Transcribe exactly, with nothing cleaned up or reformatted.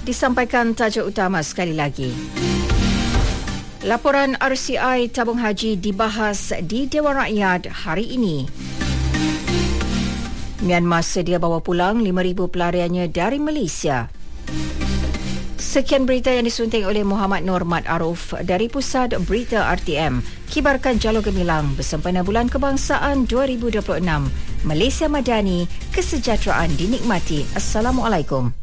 Disampaikan tajuk utama sekali lagi. Laporan R C I tabung haji dibahas di Dewan Rakyat hari ini. Myanmar sedia bawa pulang lima ribu pelariannya dari Malaysia. Sekian berita yang disunting oleh Muhammad Nur Mat Aruf dari Pusat Berita R T M. Kibarkan Jalur Gemilang bersempena Bulan Kebangsaan dua ribu dua puluh enam. Malaysia Madani, kesejahteraan dinikmati. Assalamualaikum.